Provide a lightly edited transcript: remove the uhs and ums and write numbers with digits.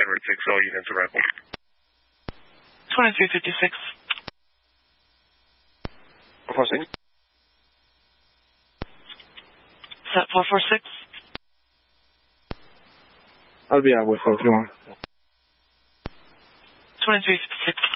Edward 6, all units arrival. 2356. 446. Set 446. I'll be out with 431. 2356.